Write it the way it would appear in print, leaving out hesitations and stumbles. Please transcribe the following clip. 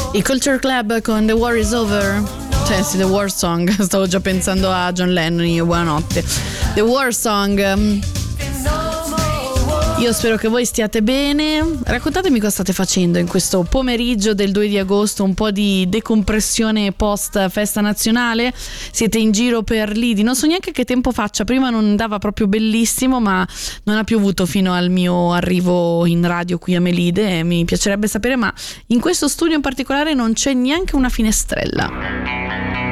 I Culture Club con The War Is Over, cioè sì, The War Song, stavo già pensando a John Lennon, io buonanotte. The War Song. Io spero che voi stiate bene. Raccontatemi cosa state facendo in questo pomeriggio del 2 di agosto, un po' di decompressione post festa nazionale. Siete in giro per Lidi, non so neanche che tempo faccia, prima non andava proprio bellissimo, ma non ha piovuto fino al mio arrivo in radio qui a Melide, mi piacerebbe sapere, ma in questo studio in particolare non c'è neanche una finestrella.